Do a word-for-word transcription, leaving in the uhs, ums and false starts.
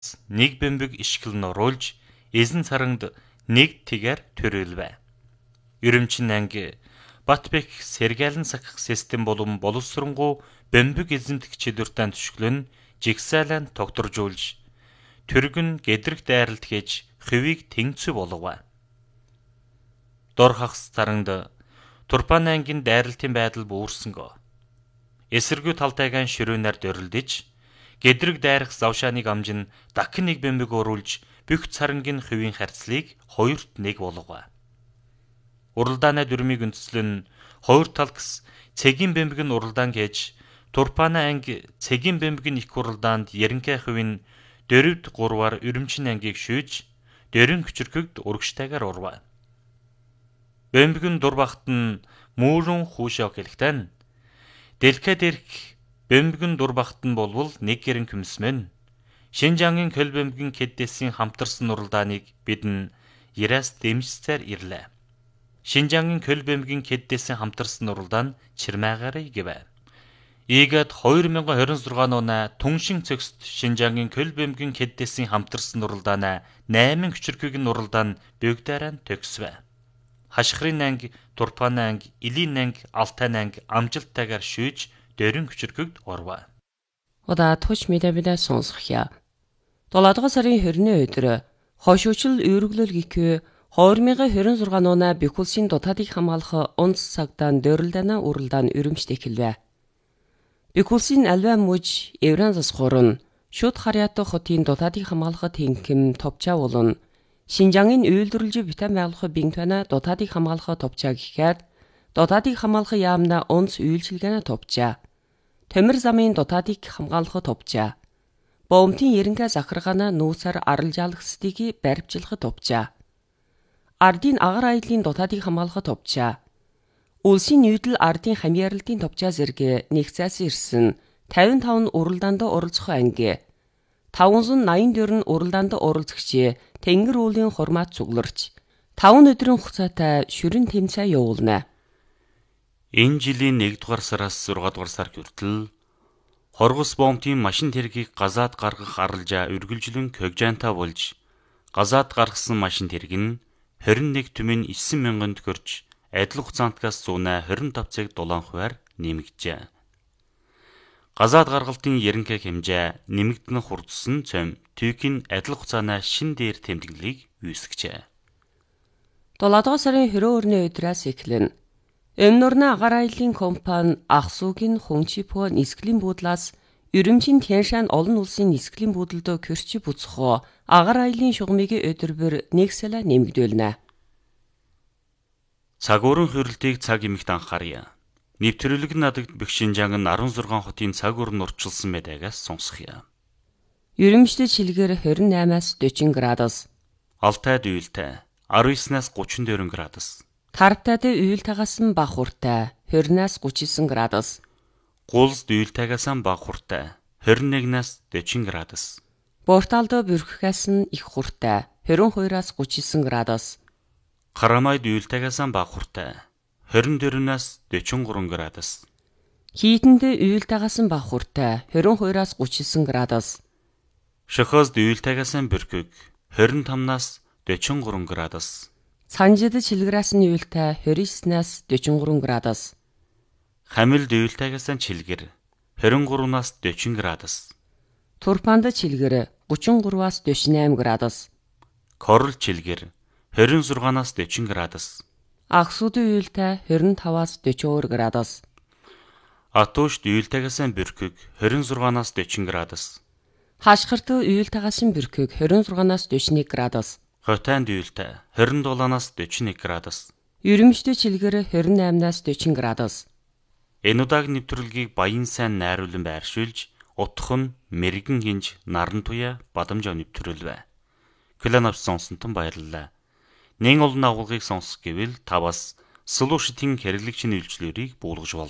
нэг бэмбэг ишгэл нуруулж эзэн царангд нэг тэгэр төрөлвэ. Үрүмчин анги Батбек сэргэлэн сакх систем болон боловсронгу бэмбэг эзэмдэх чидүртэн түшглэн жигсайлан тогтворжуулж түргэн гэдрэг дайралт хийж хөвийг тэнцүү болгова. Дор хагас царангд Турпан ангийн дайралтын байдал буурсанго. Эсэргүү талтайгаан ширүүнээр дөрөлдөж гэдрэг дайрах завшааныг амжин дахин нэг бэмбэг уруулж бүх царангийн хөвийн харьцлыг хоёрт нэг болгова. Уралдааны дүрмийг үндэслэн хоёр талгс цэгийн бэмбэг нь уралдаан гэж Турпаны анги цэгийн бэмбэг нь их уралдаанд яринкай хөвийн дөрөвд гурваар Үрүмчин ангийг шүүж дөрөн хүчрхэгд урагштайгаар урва. Бэмбэг нь дур багт нь мөрөн хүүшөө хэлэхтэн дэлхэ дэрх бэмбэг нь дур багт нь болвол нэг гэрэн küмсмэн Шинжангийн көл бэмбэгийн кэддээсийн хамтарсан уралдааныг бидэн яраас дэмжсээр ирлээ. Шинжангийн көл бэмбэгийн кэддээсийн хамтарсан уралдаан чирмаагарыг гэвэ. Ийгэд хоёр мянга хорин зургаан оноо түншин цэгст Шинжангийн көл бэмбэгийн кэддээсийн хамтарсан уралдаанаа найман хүчрхэг нь уралдаан бөгдөрөн төгсвэ. Хашхрын анги, Турпаны анги, Илийн анги, Алтайн анги амжилттайгаар шүүж дөрөн хүчрхэгд орва. Удаа туч мэдээ-мэдээ сонсохъя. долоодугаар сарын хорины өдөр хошуучил өөрөглөл гихүү хоёр мянган хорин зургаан оноо Бэхүлсийн дутаадыг хамгаалах онц цагдаан дөөрөлдөнө уралдаан өрөмжтэй эхэлвэ. Бэхүлсийн альваа мужи Евран засгуурн шууд харьяатаа хотын дутаадыг хамгаалах тэнхэм товчаа болон Шинжангийн үйлдвэрлэж битэн байгуулах бинтвана дутаадыг хамгаалах товчаа гэхээр дутаадыг хамгаалах яамна онц үйлчилгээний товчаа. Төмөр замын дутаадыг хамгаалах товчаа. Боомтын яринга захаргаана нүүсар аралжаалагсдыг баримжилах товчаа. Ардын агаар аяллын дутаадыг хамгаалах товчаа. Улсын нийтлэл ардын хамьяаралтын товчаа зэрэг нэгцээс ирсэн тавин таван уралдаанд оролцох анги. таван найман дөрвөн уралдаанд оролцогч Тэнгэр уулын хурмаат цугларч таван өдрийн хугацаатай шүрэн тэмцээн явуулна. Энэ жилийн нэгдүгээр сараас зургаадугаар сар хүртэл хоргос боомтын машин тэргийг газаад гаргах аралжаа үргэлжлэн когжаантай болж газаад гаргасан машин тэрэг нь хорин нэг түмэн девять мянган төгрөж адил хугацаантгаас зуунаа хорин таван цаг дулаан хувиар нэмэгджээ. Газаад гаргалтын яринкай хэмжээ нэмэгдэн хурдсан цом түйкийн адил хугацаанаа шин дээр тэмдэглэлийг үүсгэжээ. долоодугаар сарын хорин өрний өдрөөс эхлэн Өмнөрнө агаар аяллын компани Ахсуугийн Хүнчипо нисгэлийн буудлаас Үрүмжийн Тяншан олон улсын нисгэлийн буудлд кэрчи буцах агаар аяллын шугамыг өдөрбөр нэг сала нэмэгдүүлнэ. Цагуурын хөрөлтийг цаг эмэгт анхаарья. Нэвтрүүлэг надад Бэх Шинжаан нь16 хотын цаг уурн урчилсан мэдаагаас сонсохъя. Үрүмжид шилгээр хорин наймаас дөрвөн градус. Алтайд уйлтай десван девятнаас гучин дөрвөн градус. Тарптад уйлтайгаас нь бага хуртай двадцать-аас тридцать девять градус. Гулсд уйлтайгаас нь бага хуртай двадцать однаас сорок градус. Борталд бүрхгээс нь их хуртай двадцать двоёроос тридцать девять градус. Харамайд уйлтайгаас нь бага хуртай двадцать дөрвөөс сорок три градус. Хийтэнд уйлтайгаас нь бага хуртай двадцать двоёроос тридцать девять градус. Шохоосд уйлтайгаас нь бүрхэг двадцать пятнаас сорок три градус. Санжид чилгэрээс нь уйлтай двадцать девять-аас сорок три градус. Хамилд уйлтайгаас нь чилгэр двадцать три-аас сорок градус. Турпанд чилгэр тридцать три-аас сорок восемь градус. Корл чилгэр двадцать шестнаас сорок градус. Ахсууд уйлтай двадцать пять-аас сорок two градус. Атуушд уйлтайгаас нь бүрхэг двадцать шестнаас сорок градус. Хашгирт уйлтайгаас нь бүрхэг двадцать шестнаас сорок one градус. Хотойнд уйлтай двадцать seven-аас сорок one градус. Үрүмжид чилгэр двадцать eight-аас сорок градус. Энэ удаагийн нэвтрүүлгийг баян сайн найруулан байршуулж, утх нь мэрэгэн хинж наран туяа бадамж нэвтрүүлвэ. Клан авч сонсонтон баярлалаа. Нэн олон агуулгыг сонсох гэвэл та бас Solution-ийн хэрэглэгчийн үйлчлэлийг буулгаж болно.